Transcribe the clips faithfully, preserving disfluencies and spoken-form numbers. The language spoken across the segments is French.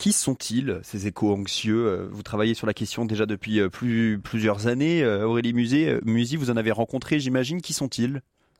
Qui sont-ils, ces éco-anxieux ? Vous travaillez sur la question déjà depuis plus, plusieurs années. Aurélie Musy, Musy, vous en avez rencontré, j'imagine. Qui sont-ils ?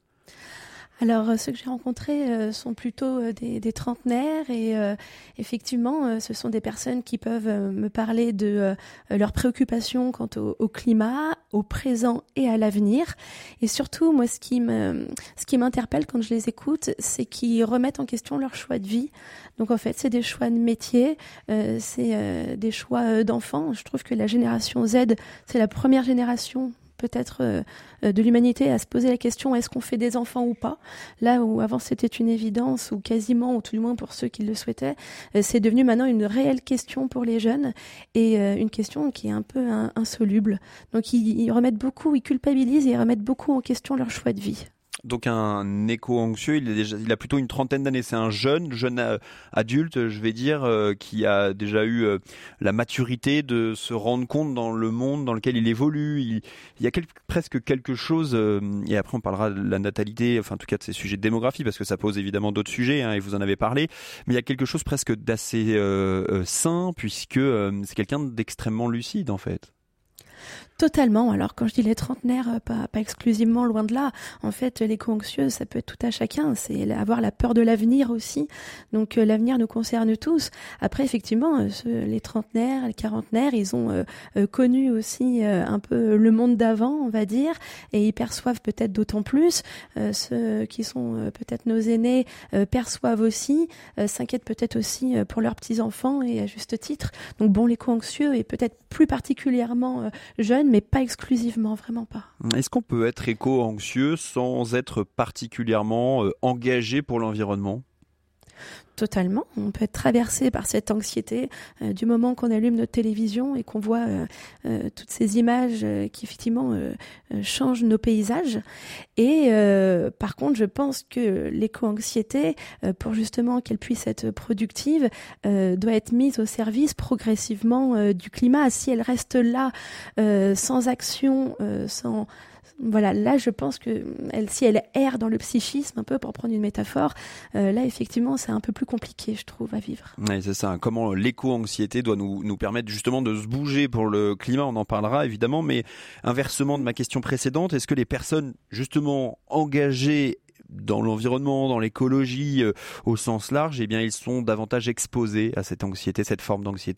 Alors, ceux que j'ai rencontrés euh, sont plutôt euh, des, des trentenaires et euh, effectivement, euh, ce sont des personnes qui peuvent euh, me parler de euh, leurs préoccupations quant au, au climat, au présent et à l'avenir. Et surtout, moi, ce qui me, ce qui m'interpelle quand je les écoute, c'est qu'ils remettent en question leur choix de vie. Donc, en fait, c'est des choix de métier, euh, c'est euh, des choix d'enfants. Je trouve que la génération Z, c'est la première génération peut-être euh, de l'humanité à se poser la question est-ce qu'on fait des enfants ou pas, là où avant c'était une évidence ou quasiment, ou tout du moins pour ceux qui le souhaitaient, euh, c'est devenu maintenant une réelle question pour les jeunes et euh, une question qui est un peu un, insoluble. Donc ils, ils remettent beaucoup, ils culpabilisent et ils remettent beaucoup en question leur choix de vie. Donc un éco-anxieux, il, est déjà, il a plutôt une trentaine d'années. C'est un jeune, jeune euh, adulte, je vais dire, euh, qui a déjà eu euh, la maturité de se rendre compte dans le monde dans lequel il évolue. Il, il y a quel, presque quelque chose, euh, et après on parlera de la natalité, enfin en tout cas de ces sujets de démographie, parce que ça pose évidemment d'autres sujets, hein, et vous en avez parlé, mais il y a quelque chose presque d'assez euh, euh, sain, puisque euh, c'est quelqu'un d'extrêmement lucide en fait. Totalement. Alors quand je dis les trentenaires, pas, pas exclusivement, loin de là. En fait, l'éco-anxieux, ça peut être tout à chacun. C'est avoir la peur de l'avenir aussi. Donc euh, l'avenir nous concerne tous. Après, effectivement, euh, ce, les trentenaires, les quarantenaires, ils ont euh, euh, connu aussi euh, un peu le monde d'avant, on va dire, et ils perçoivent peut-être d'autant plus. Euh, ceux qui sont euh, peut-être nos aînés euh, perçoivent aussi, euh, s'inquiètent peut-être aussi euh, pour leurs petits-enfants et à juste titre. Donc bon, l'éco-anxieux est peut-être plus particulièrement euh, jeune, mais pas exclusivement, vraiment pas. Est-ce qu'on peut être éco-anxieux sans être particulièrement euh, engagé pour l'environnement ? Totalement. On peut être traversé par cette anxiété euh, du moment qu'on allume notre télévision et qu'on voit euh, euh, toutes ces images euh, qui effectivement euh, euh, changent nos paysages. Et euh, par contre, je pense que l'éco-anxiété, euh, pour justement qu'elle puisse être productive, euh, doit être mise au service progressivement euh, du climat. Si elle reste là euh, sans action, euh, sans Voilà, là je pense que elle, si elle erre dans le psychisme, un peu pour prendre une métaphore, euh, là effectivement c'est un peu plus compliqué, je trouve, à vivre. Oui, c'est ça. Comment l'éco-anxiété doit nous, nous permettre justement de se bouger pour le climat, on en parlera évidemment, mais inversement de ma question précédente, est-ce que les personnes justement engagées dans l'environnement, dans l'écologie euh, au sens large, eh bien ils sont davantage exposés à cette anxiété, cette forme d'anxiété ?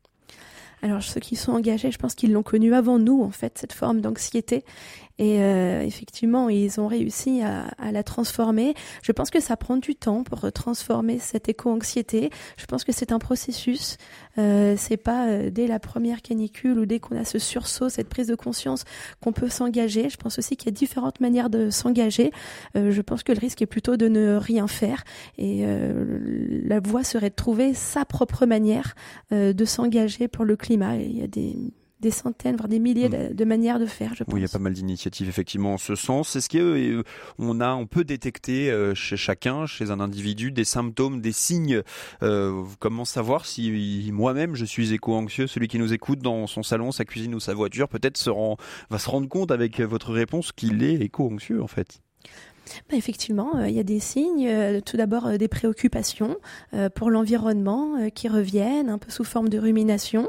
Alors ceux qui sont engagés, je pense qu'ils l'ont connu avant nous, en fait, cette forme d'anxiété. Et euh, effectivement, ils ont réussi à, à la transformer. Je pense que ça prend du temps pour transformer cette éco-anxiété. Je pense que c'est un processus. Euh, c'est pas euh, dès la première canicule ou dès qu'on a ce sursaut, cette prise de conscience qu'on peut s'engager. Je pense aussi qu'il y a différentes manières de s'engager. Euh, je pense que le risque est plutôt de ne rien faire. Et euh, la voie serait de trouver sa propre manière euh, de s'engager pour le climat. Et il y a des... des centaines, voire des milliers de, de manières de faire, je pense. Oui, il y a pas mal d'initiatives effectivement en ce sens. Est-ce qu'on a, on peut détecter euh, chez chacun, chez un individu, des symptômes, des signes euh, Comment savoir si moi-même je suis éco-anxieux ? Celui qui nous écoute dans son salon, sa cuisine ou sa voiture, peut-être se rend, va se rendre compte avec votre réponse qu'il est éco-anxieux en fait. Bah effectivement, il euh, y a des signes, euh, tout d'abord euh, des préoccupations euh, pour l'environnement euh, qui reviennent un peu sous forme de rumination.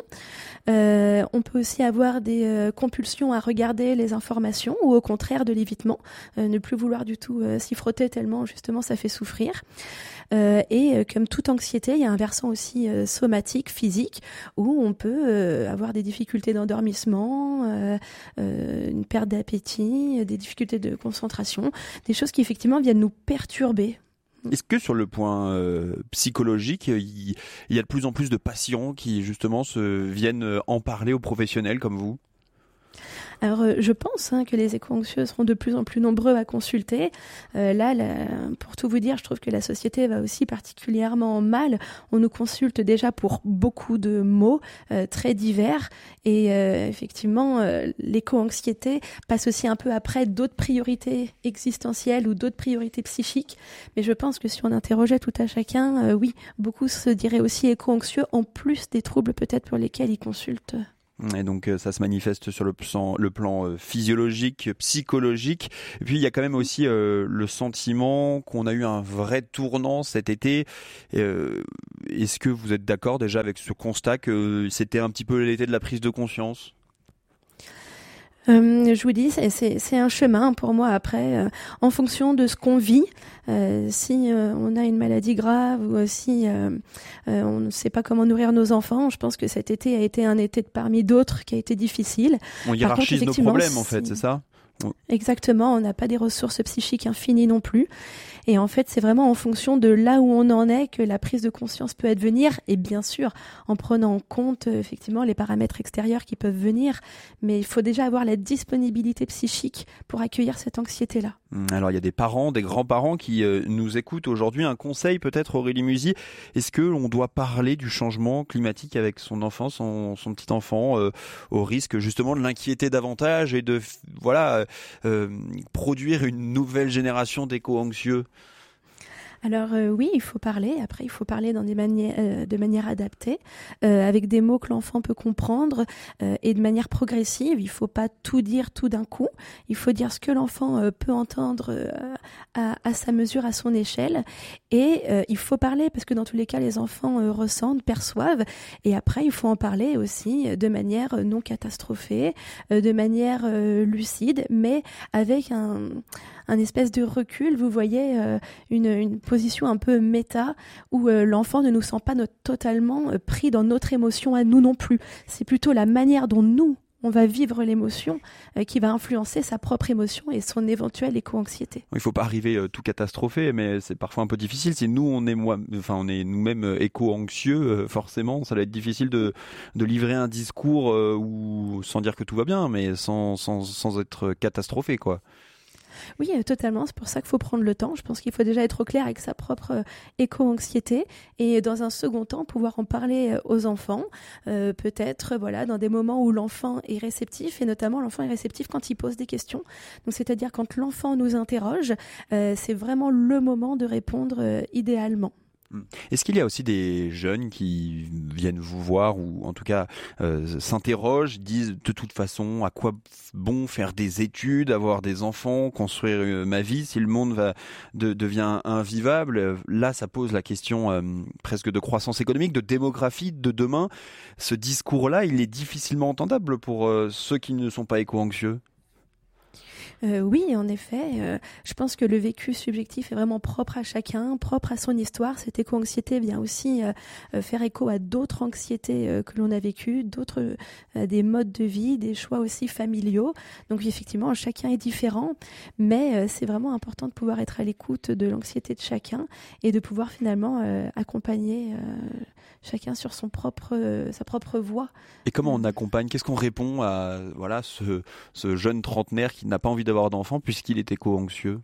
Euh, on peut aussi avoir des euh, compulsions à regarder les informations ou au contraire de l'évitement, euh, ne plus vouloir du tout euh, s'y frotter tellement justement ça fait souffrir. Euh, et euh, comme toute anxiété, il y a un versant aussi euh, somatique, physique, où on peut euh, avoir des difficultés d'endormissement, euh, euh, une perte d'appétit, des difficultés de concentration, des choses qui effectivement viennent nous perturber. Est-ce que sur le point euh, psychologique, il, il y a de plus en plus de patients qui justement se viennent en parler aux professionnels comme vous ? Alors, euh, je pense hein, que les éco-anxieux seront de plus en plus nombreux à consulter. Euh, là, là, pour tout vous dire, je trouve que la société va aussi particulièrement mal. On nous consulte déjà pour beaucoup de maux euh, très divers. Et euh, effectivement, euh, l'éco-anxiété passe aussi un peu après d'autres priorités existentielles ou d'autres priorités psychiques. Mais je pense que si on interrogeait tout à chacun, euh, oui, beaucoup se diraient aussi éco-anxieux, en plus des troubles peut-être pour lesquels ils consultent. Et donc ça se manifeste sur le plan, le plan physiologique, psychologique. Et puis il y a quand même aussi euh, le sentiment qu'on a eu un vrai tournant cet été. Euh, est-ce que vous êtes d'accord déjà avec ce constat que c'était un petit peu l'été de la prise de conscience ? Euh, je vous dis, c'est, c'est, c'est un chemin pour moi après, euh, en fonction de ce qu'on vit. Euh, si euh, on a une maladie grave ou euh, si euh, euh, on ne sait pas comment nourrir nos enfants, je pense que cet été a été un été parmi d'autres qui a été difficile. On hiérarchise nos problèmes en fait, c'est ça ? Exactement, on n'a pas des ressources psychiques infinies non plus. Et en fait, c'est vraiment en fonction de là où on en est que la prise de conscience peut advenir. Et bien sûr, en prenant en compte euh, effectivement les paramètres extérieurs qui peuvent venir. Mais il faut déjà avoir la disponibilité psychique pour accueillir cette anxiété-là. Alors, il y a des parents, des grands-parents qui euh, nous écoutent aujourd'hui. Un conseil peut-être, Aurélie Musy. Est-ce qu'on doit parler du changement climatique avec son enfant, son, son petit enfant, euh, au risque justement de l'inquiéter davantage et de voilà euh, produire une nouvelle génération d'éco-anxieux ? Alors euh, oui, il faut parler. Après, il faut parler dans des manières, euh, de manière adaptée, euh, avec des mots que l'enfant peut comprendre euh, et de manière progressive. Il ne faut pas tout dire tout d'un coup. Il faut dire ce que l'enfant euh, peut entendre euh, à, à sa mesure, à son échelle. Et euh, il faut parler parce que dans tous les cas, les enfants euh, ressentent, perçoivent. Et après, il faut en parler aussi de manière non catastrophée, euh, de manière euh, lucide, mais avec un, un espèce de recul. Vous voyez, euh, une, une position un peu méta où euh, l'enfant ne nous sent pas notre, totalement euh, pris dans notre émotion à nous non plus. C'est plutôt la manière dont nous, on va vivre l'émotion euh, qui va influencer sa propre émotion et son éventuelle éco-anxiété. Il ne faut pas arriver euh, tout catastrophé, mais c'est parfois un peu difficile. Si nous, on est, moi, enfin, on est nous-mêmes euh, éco-anxieux, euh, forcément, ça va être difficile de, de livrer un discours euh, où, sans dire que tout va bien, mais sans, sans, sans être catastrophé, quoi. Oui, totalement. C'est pour ça qu'il faut prendre le temps. Je pense qu'il faut déjà être au clair avec sa propre euh, éco-anxiété et dans un second temps, pouvoir en parler euh, aux enfants. Euh, peut-être voilà, dans des moments où l'enfant est réceptif et notamment l'enfant est réceptif quand il pose des questions. Donc, c'est-à-dire quand l'enfant nous interroge, euh, c'est vraiment le moment de répondre euh, idéalement. Est-ce qu'il y a aussi des jeunes qui viennent vous voir ou en tout cas euh, s'interrogent, disent de toute façon à quoi bon faire des études, avoir des enfants, construire euh, ma vie si le monde va, de, devient invivable? Là, ça pose la question euh, presque de croissance économique, de démographie de demain. Ce discours-là, il est difficilement entendable pour euh, ceux qui ne sont pas éco-anxieux. Euh, oui, en effet. Euh, je pense que le vécu subjectif est vraiment propre à chacun, propre à son histoire. Cette éco-anxiété vient aussi euh, faire écho à d'autres anxiétés euh, que l'on a vécues, d'autres euh, des modes de vie, des choix aussi familiaux. Donc effectivement, chacun est différent, mais euh, c'est vraiment important de pouvoir être à l'écoute de l'anxiété de chacun et de pouvoir finalement euh, accompagner euh, chacun sur son propre, euh, sa propre voie. Et comment on accompagne? Qu'est-ce qu'on répond à voilà, ce, ce jeune trentenaire qui n'a pas envie d'avoir d'enfant puisqu'il est éco-anxieux?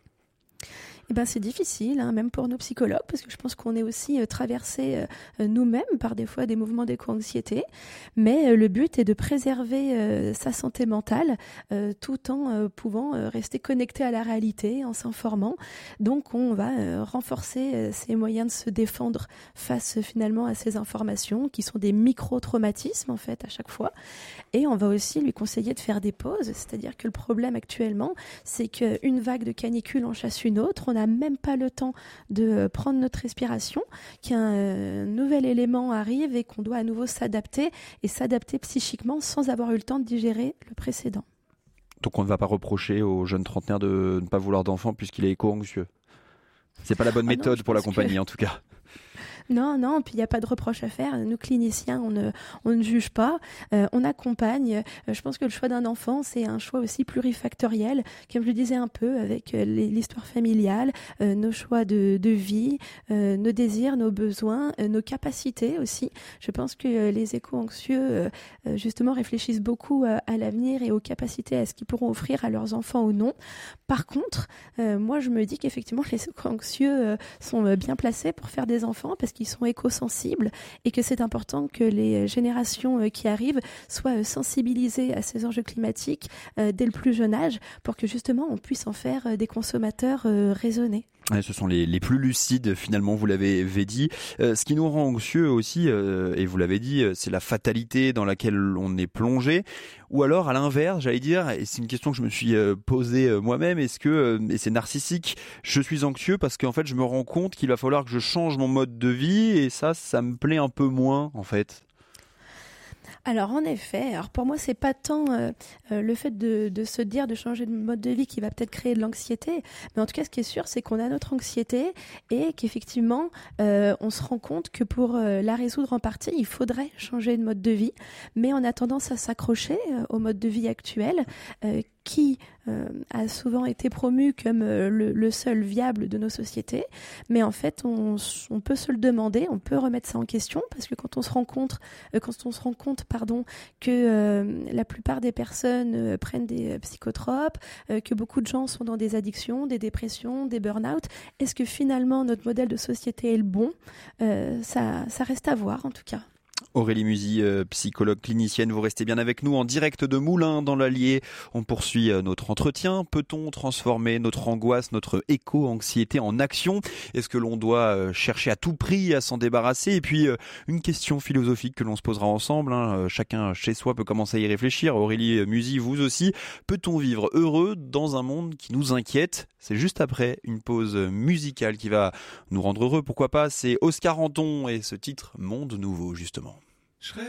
Eh ben, c'est difficile, hein, même pour nos psychologues, parce que je pense qu'on est aussi euh, traversés euh, nous-mêmes par des fois des mouvements d'éco-anxiété. Mais euh, le but est de préserver euh, sa santé mentale euh, tout en euh, pouvant euh, rester connecté à la réalité, en s'informant. Donc on va euh, renforcer euh, ses moyens de se défendre face euh, finalement à ces informations qui sont des micro-traumatismes en fait à chaque fois. Et on va aussi lui conseiller de faire des pauses, c'est-à-dire que le problème actuellement, c'est qu'une vague de canicule en chasse une autre. On n'a même pas le temps de prendre notre respiration, qu'un euh, nouvel élément arrive et qu'on doit à nouveau s'adapter et s'adapter psychiquement sans avoir eu le temps de digérer le précédent. Donc on ne va pas reprocher au jeune trentenaire de ne pas vouloir d'enfant puisqu'il est éco-anxieux. C'est pas la bonne ah méthode non, pour l'accompagner que... en tout cas. Non, non, puis il n'y a pas de reproche à faire. Nous, cliniciens, on ne, on ne juge pas, euh, on accompagne. Euh, je pense que le choix d'un enfant, c'est un choix aussi plurifactoriel, comme je le disais un peu, avec euh, l'histoire familiale, euh, nos choix de, de vie, euh, nos désirs, nos besoins, euh, nos capacités aussi. Je pense que euh, les éco-anxieux, euh, justement, réfléchissent beaucoup euh, à l'avenir et aux capacités, à ce qu'ils pourront offrir à leurs enfants ou non. Par contre, euh, moi, je me dis qu'effectivement, les éco-anxieux euh, sont euh, bien placés pour faire des enfants parce qu'ils sont éco-sensibles et que c'est important que les générations qui arrivent soient sensibilisées à ces enjeux climatiques dès le plus jeune âge pour que justement on puisse en faire des consommateurs raisonnés. Ouais, ce sont les, les plus lucides, finalement, vous l'avez dit. Euh, ce qui nous rend anxieux aussi, euh, et vous l'avez dit, c'est la fatalité dans laquelle on est plongé. Ou alors, à l'inverse, j'allais dire, et c'est une question que je me suis euh, posée euh, moi-même, est-ce que, euh, et c'est narcissique, je suis anxieux parce qu'en fait, je me rends compte qu'il va falloir que je change mon mode de vie, et ça, ça me plaît un peu moins, en fait. Alors en effet, alors pour moi c'est pas tant euh, euh, le fait de, de se dire de changer de mode de vie qui va peut-être créer de l'anxiété, mais en tout cas ce qui est sûr c'est qu'on a notre anxiété et qu'effectivement euh, on se rend compte que pour euh, la résoudre en partie il faudrait changer de mode de vie, mais on a tendance à s'accrocher euh, au mode de vie actuel euh, qui euh, a souvent été promu comme euh, le, le seul viable de nos sociétés, mais en fait on, on peut se le demander, on peut remettre ça en question parce que quand on se rencontre, euh, quand on se rend compte pardon, que euh, la plupart des personnes euh, prennent des euh, psychotropes, euh, que beaucoup de gens sont dans des addictions, des dépressions, des burn-out, est-ce que finalement notre modèle de société est le bon ? euh, ça, ça reste à voir en tout cas. Aurélie Musy, euh, psychologue clinicienne, vous restez bien avec nous en direct de Moulins dans l'Allier. On poursuit euh, notre entretien. Peut-on transformer notre angoisse, notre éco-anxiété en action ? Est-ce que l'on doit euh, chercher à tout prix à s'en débarrasser ? Et puis, euh, une question philosophique que l'on se posera ensemble. Hein. Euh, chacun chez soi peut commencer à y réfléchir. Aurélie Musy, vous aussi. Peut-on vivre heureux dans un monde qui nous inquiète ? C'est juste après une pause musicale qui va nous rendre heureux. Pourquoi pas ? C'est Oscar Anton et ce titre Monde Nouveau, justement. Je